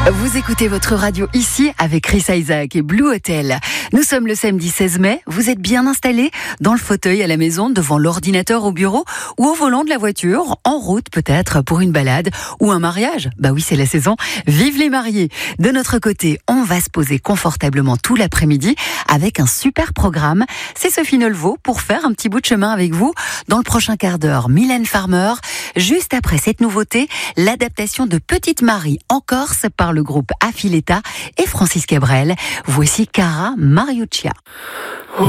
Vous écoutez votre radio ici avec Chris Isaac et Blue Hotel. Nous sommes le samedi 16 mai. Vous êtes bien installés dans le fauteuil à la maison, devant l'ordinateur au bureau ou au volant de la voiture, en route peut-être pour une balade ou un mariage. Bah oui, c'est la saison. Vive les mariés. De notre côté, on va se poser confortablement tout l'après-midi avec un super programme. C'est Sophie Nolveau pour faire un petit bout de chemin avec vous. Dans le prochain quart d'heure, Mylène Farmer. Juste après cette nouveauté, l'adaptation de Petite Marie en Corse par le groupe Affiletta et Francis Cabrel. Voici Cara Mariuccia.